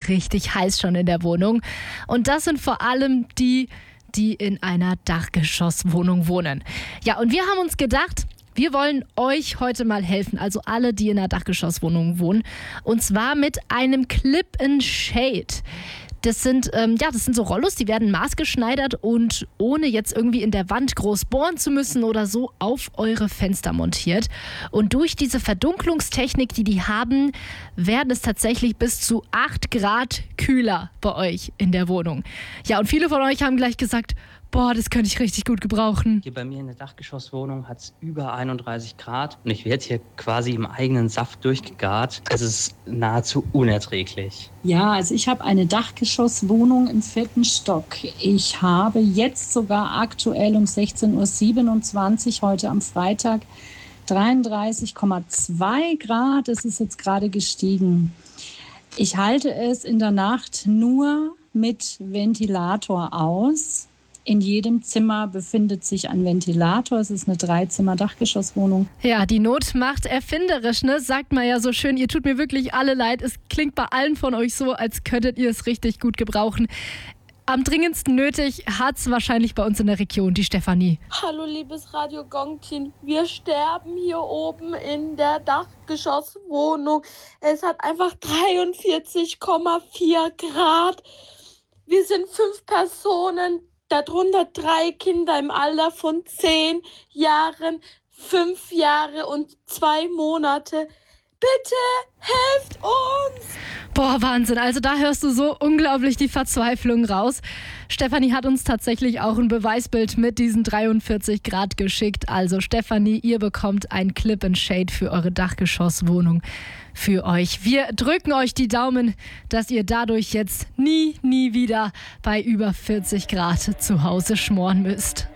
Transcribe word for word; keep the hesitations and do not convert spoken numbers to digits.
richtig heiß schon in der Wohnung. Und das sind vor allem die, die in einer Dachgeschosswohnung wohnen. Ja, und wir haben uns gedacht, wir wollen euch heute mal helfen, also alle, die in einer Dachgeschosswohnung wohnen. Und zwar mit einem Clip and Shade. Das sind, ähm, ja, das sind so Rollos, die werden maßgeschneidert und ohne jetzt irgendwie in der Wand groß bohren zu müssen oder so auf eure Fenster montiert. Und durch diese Verdunklungstechnik, die die haben, werden es tatsächlich bis zu acht Grad kühler bei euch in der Wohnung. Ja, und viele von euch haben gleich gesagt, boah, das könnte ich richtig gut gebrauchen. Hier bei mir in der Dachgeschosswohnung hat es über einunddreißig Grad und ich werde hier quasi im eigenen Saft durchgegart. Es ist nahezu unerträglich. Ja, also ich habe eine Dachgeschosswohnung im vierten Stock. Ich habe jetzt sogar aktuell um sechzehn Uhr siebenundzwanzig, heute am Freitag, dreiunddreißig Komma zwei Grad. Es ist jetzt gerade gestiegen. Ich halte es in der Nacht nur mit Ventilator aus. In jedem Zimmer befindet sich ein Ventilator. Es ist eine Dreizimmer-Dachgeschosswohnung. Ja, die Not macht erfinderisch, ne? Sagt man ja so schön. Ihr tut mir wirklich alle leid. Es klingt bei allen von euch so, als könntet ihr es richtig gut gebrauchen. Am dringendsten nötig hat es wahrscheinlich bei uns in der Region die Stefanie. Hallo liebes Radio Gong-Team, wir sterben hier oben in der Dachgeschosswohnung. Es hat einfach dreiundvierzig Komma vier Grad. Wir sind fünf Personen. Darunter drei Kinder im Alter von zehn Jahren, fünf Jahre und zwei Monate. Bitte helft uns! Boah, Wahnsinn. Also da hörst du so unglaublich die Verzweiflung raus. Stefanie hat uns tatsächlich auch ein Beweisbild mit diesen dreiundvierzig Grad geschickt. Also Stefanie, ihr bekommt ein Clip and Shade für eure Dachgeschosswohnung für euch. Wir drücken euch die Daumen, dass ihr dadurch jetzt nie, nie wieder bei über vierzig Grad zu Hause schmoren müsst.